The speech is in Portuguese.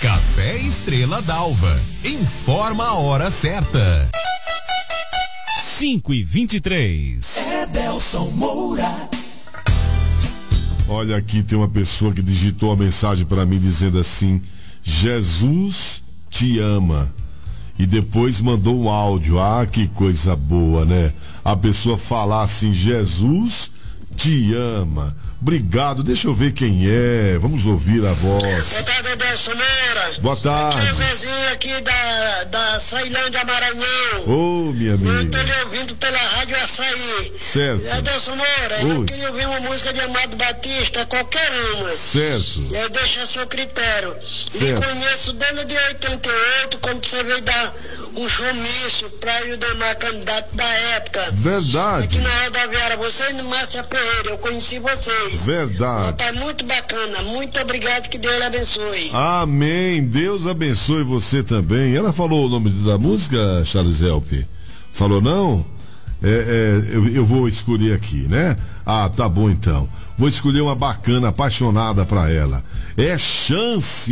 Café Estrela d'Alva. Informa a hora certa. 5h23. Edelson Moura. Olha, aqui tem uma pessoa que digitou a mensagem para mim dizendo assim: Jesus te ama. E depois mandou um áudio. Ah, que coisa boa, né? A pessoa falar assim: Jesus te ama. Obrigado, deixa eu ver quem é. Vamos ouvir a voz. Boa tarde, Edelson Moura. Boa tarde. Aqui é o Zezinho aqui da Ceilândia, Maranhão. Ô, minha amiga. Eu tô lhe ouvindo pela Rádio Açaí. Certo. Edelson Moura, eu queria ouvir uma música de Amado Batista, qualquer uma. Certo. Deixa a seu critério. Certo. Lhe conheço desde de 88, quando você veio dar um showmício pra Ildemar, candidato da época. Verdade. Aqui na rodoviária, você e Márcia Ferreira, eu conheci vocês. Verdade. Tá muito bacana, muito obrigado, que Deus lhe abençoe. Amém, Deus abençoe você também. Ela falou o nome da música, Charles Help? Falou não? Eu vou escolher aqui, né? Ah, tá bom então. Vou escolher uma bacana, apaixonada pra ela. É Chance.